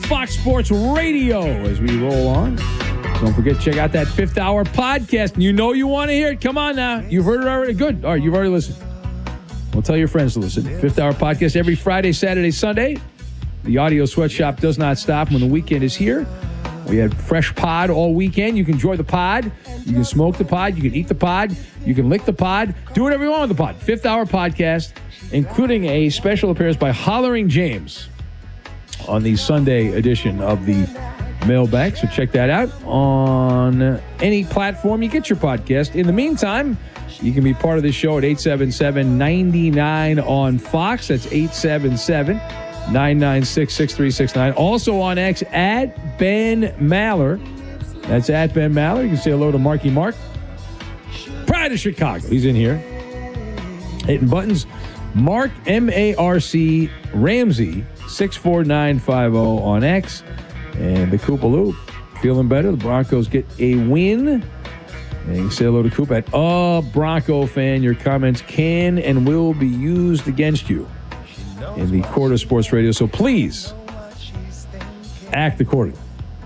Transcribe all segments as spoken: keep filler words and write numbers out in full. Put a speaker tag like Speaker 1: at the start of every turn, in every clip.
Speaker 1: Fox Sports Radio as we roll on. Don't forget to check out that Fifth Hour podcast. You know you want to hear it. Come on now. You've heard it already. Good. All right, you've already listened. Well, tell your friends to listen. Fifth Hour podcast every Friday, Saturday, Sunday. The audio sweatshop does not stop when the weekend is here. We had fresh pod all weekend. You can enjoy the pod. You can smoke the pod. You can eat the pod. You can lick the pod. Do whatever you want with the pod. Fifth Hour podcast, including a special appearance by Hollering James on the Sunday edition of the Mailbag. So check that out on any platform you get your podcast. In the meantime, you can be part of this show at eight seven seven, nine nine on Fox. That's eight seven seven, nine nine six, six three six nine. Also on X, at Ben Maller. That's at Ben Maller. You can say hello to Marky Mark. Pride of Chicago. He's in here. Hitting buttons. Mark, M A R C, Ramsey, six four nine five zero on X. And the Koopaloo, feeling better. The Broncos get a win. And you can say hello to Coop at a Bronco fan. Your comments can and will be used against you in the court of sports radio. So please act accordingly.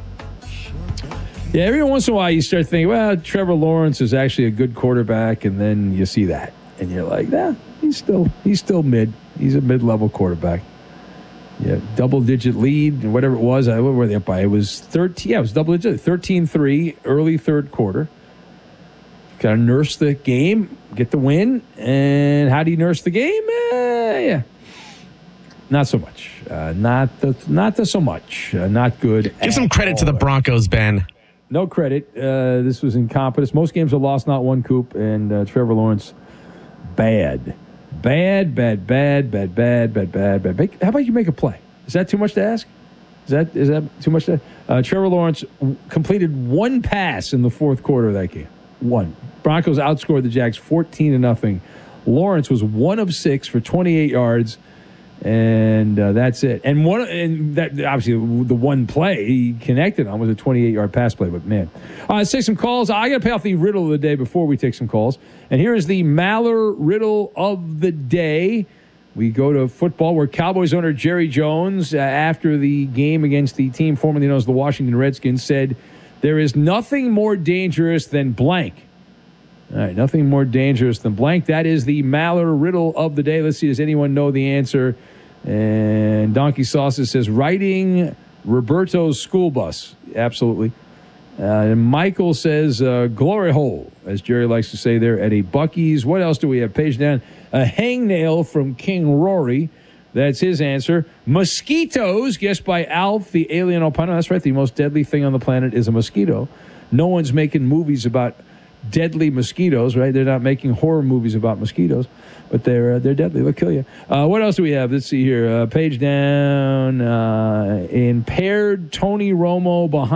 Speaker 1: Yeah, every once in a while you start thinking, well, Trevor Lawrence is actually a good quarterback, and then you see that, and you're like, nah, he's still he's still mid. He's a mid-level quarterback. Yeah, double-digit lead, and whatever it was. I, what were they up by? It was thirteen. Yeah, it was double-digit. thirteen three, early third quarter. Got to nurse the game, get the win. And how do you nurse the game? Eh, yeah. Not so much. Uh, not the, not the so much. Uh, not good.
Speaker 2: Give some credit to the Broncos, Ben.
Speaker 1: No credit. Uh, this was incompetence. Most games are lost, not one, Coop. And uh, Trevor Lawrence, bad. Bad, bad, bad, bad, bad, bad, bad, bad. Make, how about you make a play? Is that too much to ask? Is that is that too much to uh, Trevor Lawrence w- completed one pass in the fourth quarter of that game. One. Broncos outscored the Jags fourteen to nothing. Lawrence was one of six for twenty-eight yards, and uh, that's it. And one and that obviously the one play he connected on was a twenty-eight-yard pass play. But man, uh, let's take some calls. I got to pay off the riddle of the day before we take some calls. And here is the Maller riddle of the day. We go to football, where Cowboys owner Jerry Jones, uh, after the game against the team formerly known as the Washington Redskins, said, "There is nothing more dangerous than blank." All right, nothing more dangerous than blank. That is the Maller riddle of the day. Let's see, does anyone know the answer? And Donkey Sauces says, riding Roberto's school bus. Absolutely. Uh, and Michael says, uh, glory hole, as Jerry likes to say there, at a Buc-ee's. What else do we have? Page down. A hangnail from King Rory. That's his answer. Mosquitoes, guessed by Alf, the alien albino. That's right. The most deadly thing on the planet is a mosquito. No one's making movies about deadly mosquitoes, right? They're not making horror movies about mosquitoes, but they're uh, they're deadly. They'll kill you. Uh, what else do we have? Let's see here. Uh, page down. Uh, impaired Tony Romo behind.